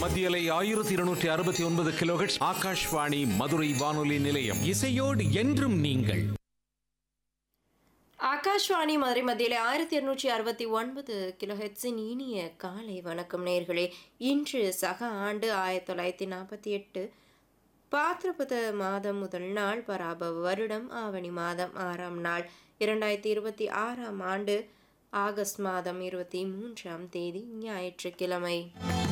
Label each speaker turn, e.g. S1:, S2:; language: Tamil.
S1: மத்தியலை 1269 கிலோஹெர்ட்ஸ் ஆகாஷ்வாணி மதுரை வானொலி நிலையம்.
S2: இசையோடு என்றும் நீங்கள்.
S3: ஆகாஷ்வாணி மதுரை மத்தியிலே 1269 கிலோஹெட்ஸின் இனிய காலை வணக்கம் நேயர்களே. இன்று சக ஆண்டு 1948 பாத்ரபத மாதம் முதல் நாள், பராபவ வருடம் ஆவணி மாதம் 6ஆம் நாள், 2026ஆம் ஆண்டு ஆகஸ்ட் மாதம் 23ஆம் தேதி ஞாயிற்றுக்கிழமை.